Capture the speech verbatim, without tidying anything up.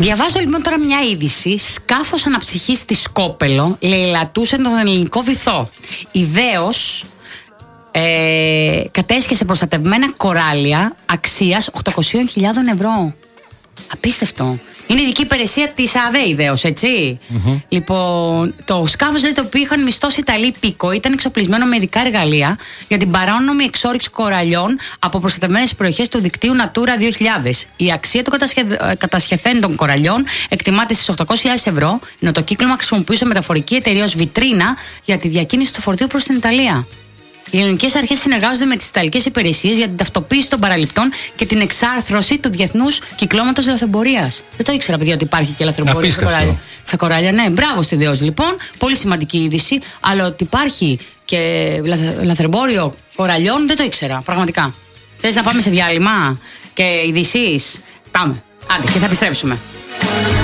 Διαβάζω λοιπόν τώρα μια είδηση. Σκάφος αναψυχής στη Σκόπελο λαιλατούσε τον ελληνικό βυθό. Ιδέως ε, κατέσχεσε προστατευμένα κοράλια αξίας οκτακόσιες χιλιάδες ευρώ. Απίστευτο. Είναι ειδική υπηρεσία της ΑΔΕ, ιδέως, έτσι. Mm-hmm. Λοιπόν, το σκάφος, λέει, το οποίο είχαν μισθώσει Ιταλοί πίκο, ήταν εξοπλισμένο με ειδικά εργαλεία για την παράνομη εξόρυξη κοραλιών από προστατευμένες περιοχές του δικτύου Natura δύο χιλιάδες. Η αξία των κατασχεθέντων κοραλιών εκτιμάται στις οκτακόσιες χιλιάδες ευρώ, ενώ το κύκλωμα χρησιμοποιούσε μεταφορική εταιρεία ως βιτρίνα για τη διακίνηση του φορτίου προς την Ιταλία. Οι ελληνικές αρχές συνεργάζονται με τις ιταλικές υπηρεσίες για την ταυτοποίηση των παραληπτών και την εξάρθρωση του διεθνούς κυκλώματος λαθρεμπορίας. Δεν το ήξερα, παιδιά, ότι υπάρχει και λαθρεμπορία στα κοράλια. Στα κοράλια, ναι. Μπράβο στη Δέος, λοιπόν. Πολύ σημαντική είδηση. Αλλά ότι υπάρχει και λαθρεμπόριο κοραλιών δεν το ήξερα. Πραγματικά. Θες να πάμε σε διάλειμμα και ειδήσεις? Πάμε. Άντε, και θα επιστρέψουμε.